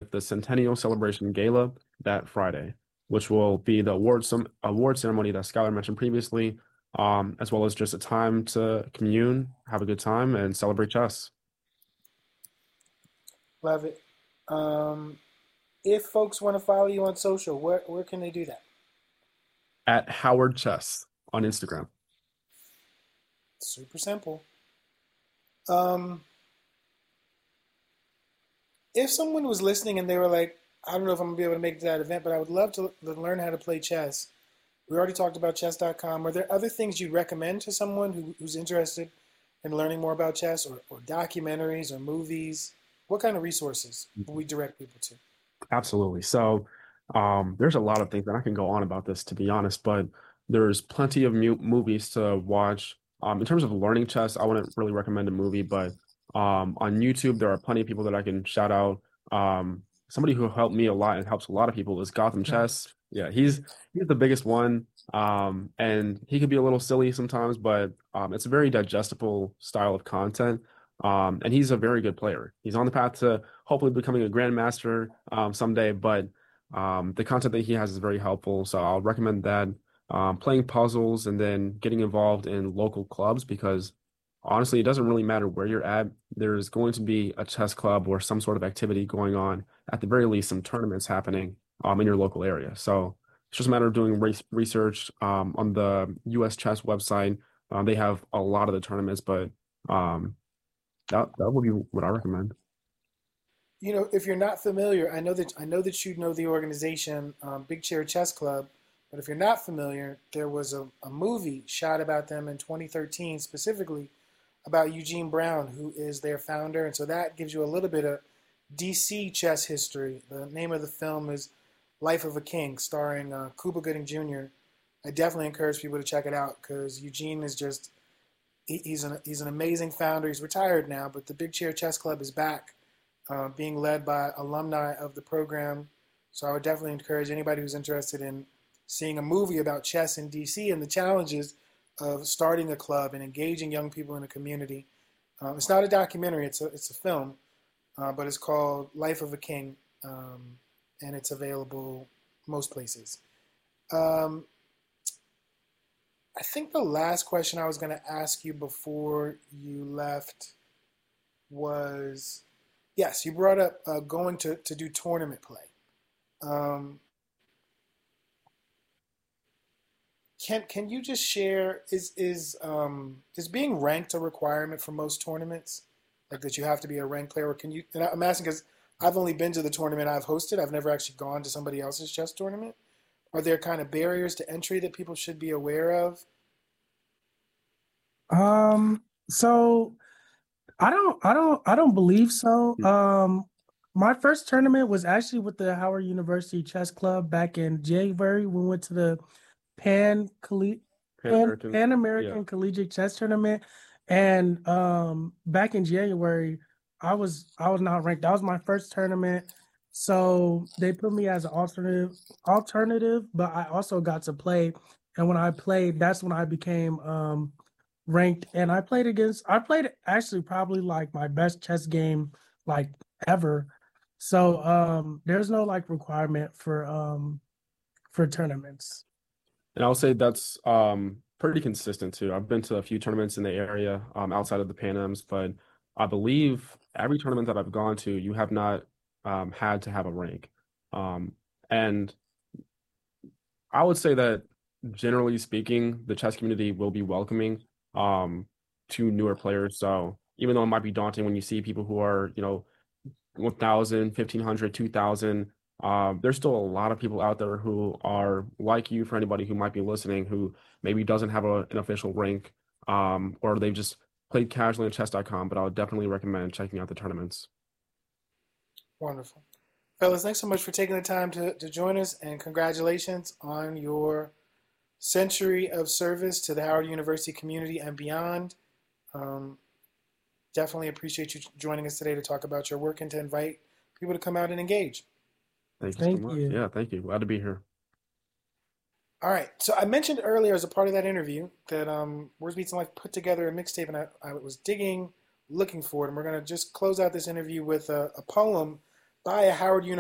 with the Centennial Celebration Gala that Friday, which will be the award ceremony that Skylar mentioned previously, as well as just a time to commune, have a good time, and celebrate chess. Love it. Um, if folks want to follow you on social, where can they do that? At Howard Chess on Instagram. Super simple. Um, if someone was listening and they were like, I don't know if I'm gonna be able to make it to that event, but I would love to learn how to play chess. We already talked about chess.com. Are there other things you'd recommend to someone who's interested in learning more about chess, or documentaries or movies? What kind of resources would we direct people to? Absolutely. So, there's a lot of things that I can go on about this, to be honest, but there's plenty of movies to watch. In terms of learning chess, I wouldn't really recommend a movie, but on YouTube, there are plenty of people that I can shout out. Somebody who helped me a lot and helps a lot of people is Gotham Chess. Yeah, he's the biggest one. And he could be a little silly sometimes, but it's a very digestible style of content. And he's a very good player. He's on the path to hopefully becoming a grandmaster someday, but the content that he has is very helpful. So I'll recommend that. Playing puzzles and then getting involved in local clubs because honestly, it doesn't really matter where you're at. There's going to be a chess club or some sort of activity going on, at the very least, some tournaments happening in your local area. So it's just a matter of doing research on the US Chess website. They have a lot of the tournaments, but um, that would be what I recommend. If you're not familiar, I know that you know the organization, Big Chair Chess Club, but if you're not familiar, there was a movie shot about them in 2013, specifically about Eugene Brown, who is their founder, and so that gives you a little bit of DC chess history. The name of the film is Life of a King, starring Cuba Gooding Jr. I definitely encourage people to check it out because Eugene is just he's an amazing founder. He's retired now, but the Big Chair Chess Club is back, being led by alumni of the program. So I would definitely encourage anybody who's interested in seeing a movie about chess in DC and the challenges of starting a club and engaging young people in the community. It's not a documentary; it's a film, but it's called Life of a King, and it's available most places. Um, I think the last question I was going to ask you before you left was, yes, you brought up going to do tournament play. Um, can you just share, is being ranked a requirement for most tournaments? Like that you have to be a ranked player, or can you? And I'm asking because I've only been to the tournament I've hosted. I've never actually gone to somebody else's chess tournament. Are there kind of barriers to entry that people should be aware of? So I don't believe so. My first tournament was actually with the Howard University Chess Club back in January. We went to the Pan Colle- Pan American. Pan Yeah. American Collegiate Chess Tournament, and back in January, I was not ranked. That was my first tournament, so they put me as an alternative, but I also got to play. And when I played, that's when I became ranked. And I played actually probably like my best chess game like ever. So there's no like requirement for tournaments. And I'll say that's pretty consistent too. I've been to a few tournaments in the area outside of the Pan Ams, but I believe every tournament that I've gone to, you have not had to have a rank. And I would say that generally speaking, the chess community will be welcoming um, to newer players. So even though it might be daunting when you see people who are, 1,000, 1,500, 2,000, there's still a lot of people out there who are like you, for anybody who might be listening, who maybe doesn't have an official rank, or they've just played casually on chess.com, but I would definitely recommend checking out the tournaments. Wonderful. Fellas, thanks so much for taking the time to join us, and congratulations on your century of service to the Howard University community and beyond. Um, Definitely appreciate you joining us today to talk about your work and to invite people to come out and engage. Thank you so Thank much. you. Yeah, thank you. Glad to be here. All right. So I mentioned earlier as a part of that interview that Words Beats and Life put together a mixtape, and I was digging, looking for it. And we're going to just close out this interview with a poem by a Howard University